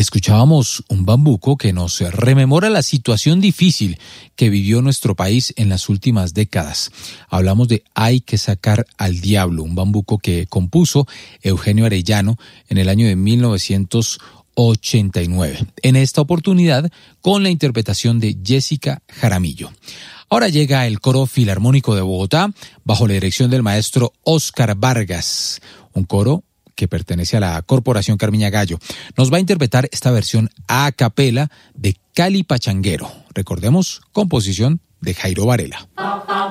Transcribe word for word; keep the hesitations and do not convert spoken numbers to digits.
Escuchábamos un bambuco que nos rememora la situación difícil que vivió nuestro país en las últimas décadas. Hablamos de Hay que sacar al diablo, un bambuco que compuso Eugenio Arellano en el año de mil novecientos ochenta y nueve. En esta oportunidad con la interpretación de Jessica Jaramillo. Ahora llega el Coro Filarmónico de Bogotá bajo la dirección del maestro Óscar Vargas, un coro que pertenece a la Corporación Carmiña Gallo. Nos va a interpretar esta versión a capela de Cali Pachanguero. Recordemos, composición de Jairo Varela.